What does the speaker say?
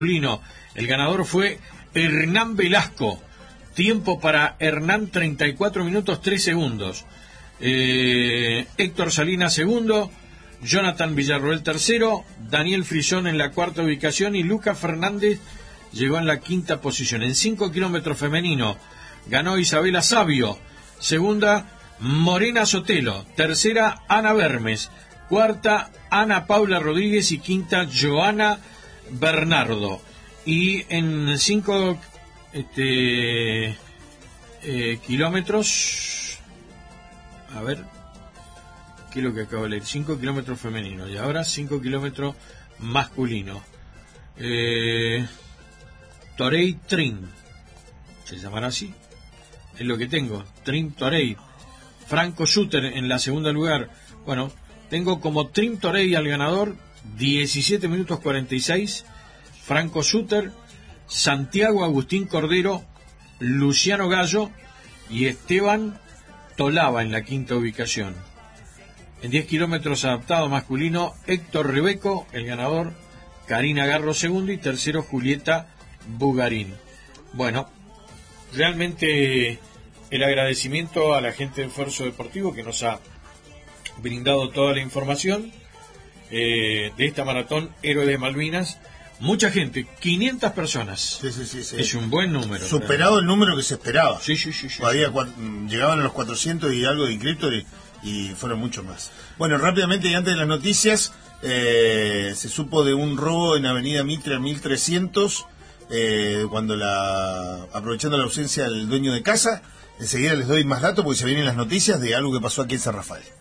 masculino. El ganador fue Hernán Velasco. Tiempo para Hernán, 34 minutos 3 segundos. Héctor Salinas segundo, Jonathan Villarroel tercero, Daniel Frisón en la cuarta ubicación y Lucas Fernández llegó en la quinta posición. En 5 kilómetros femenino ganó Isabela Sabio, segunda Morena Sotelo, tercera Ana Bermes, cuarta Ana Paula Rodríguez y quinta Joana Bernardo. Y en 5 kilómetros, a ver, ¿qué es lo que acabo de leer? 5 kilómetros femenino y ahora 5 kilómetros masculino. Torey Trin, se llamará así, es lo que tengo. Trin Torey, Franco Suter en la segunda lugar. Bueno, tengo como Trin Torey al ganador, 17 minutos 46. Franco Suter, Santiago Agustín Cordero, Luciano Gallo y Esteban Tolaba en la quinta ubicación. En 10 kilómetros adaptado masculino, Héctor Rebeco, el ganador, Karina Garro segundo y tercero Julieta Bugarín. Bueno, realmente el agradecimiento a la gente de Esfuerzo Deportivo que nos ha brindado toda la información de esta maratón Héroes de Malvinas. Mucha gente, 500 personas. Sí. Es un buen número. Superado el número que se esperaba. Sí. Llegaban a los 400 y algo de inscritos y fueron mucho más. Bueno, rápidamente y antes de las noticias, se supo de un robo en Avenida Mitre 1300, cuando aprovechando la ausencia del dueño de casa. Enseguida les doy más datos porque se vienen las noticias de algo que pasó aquí en San Rafael.